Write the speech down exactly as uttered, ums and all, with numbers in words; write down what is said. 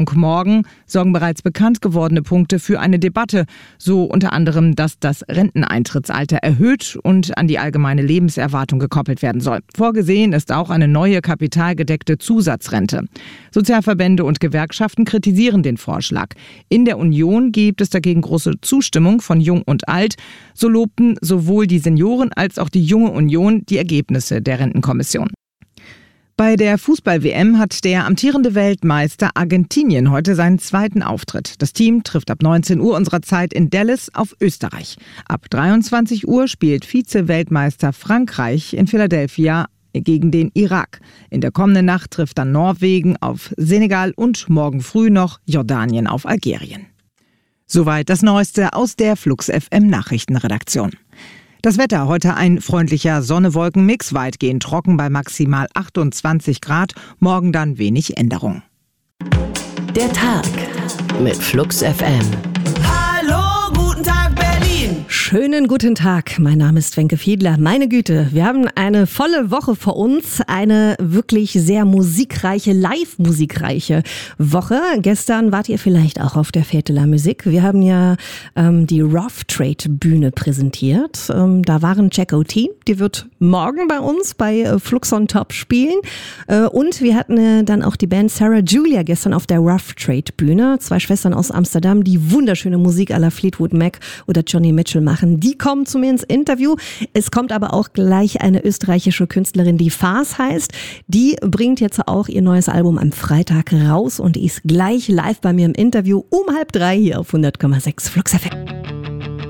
Morgen sorgen bereits bekannt gewordene Punkte für eine Debatte, so unter anderem, dass das Renteneintrittsalter erhöht und an die allgemeine Lebenserwartung gekoppelt werden soll. Vorgesehen ist auch eine neue kapitalgedeckte Zusatzrente. Sozialverbände und Gewerkschaften kritisieren den Vorschlag. In der Union gibt es dagegen große Zustimmung von Jung und Alt. So lobten sowohl die Senioren als auch die Junge Union die Ergebnisse der Rentenkommission. Bei der Fußball-W M hat der amtierende Weltmeister Argentinien heute seinen zweiten Auftritt. Das Team trifft ab neunzehn Uhr unserer Zeit in Dallas auf Österreich. Ab dreiundzwanzig Uhr spielt Vize-Weltmeister Frankreich in Philadelphia gegen den Irak. In der kommenden Nacht trifft dann Norwegen auf Senegal und morgen früh noch Jordanien auf Algerien. Soweit das Neueste aus der Flux F M Nachrichtenredaktion. Das Wetter, heute ein freundlicher Sonne-Wolken-Mix, weitgehend trocken bei maximal achtundzwanzig Grad, morgen dann wenig Änderung. Der Tag mit Flux F M. Hallo, guten Tag Berlin. Schönen guten Tag, mein Name ist Wenke Fiedler. Meine Güte, wir haben eine volle Woche vor uns, eine wirklich sehr musikreiche, live-musikreiche Woche. Gestern wart ihr vielleicht auch auf der Fête de la Musique. Wir haben ja ähm, die Rough Trade Bühne präsentiert. Ähm, da waren Jack O T, die wird morgen bei uns bei äh, Flux on Top spielen. Äh, und wir hatten äh, dann auch die Band Sarah Julia gestern auf der Rough Trade Bühne. Zwei Schwestern aus Amsterdam, die wunderschöne Musik à la Fleetwood Mac oder Johnny Mitchell machen. Die kommen zu mir ins Interview. Es kommt aber auch gleich eine österreichische Künstlerin, die Fars heißt. Die bringt jetzt auch ihr neues Album am Freitag raus und ist gleich live bei mir im Interview um halb drei hier auf hundert Komma sechs Flux F M.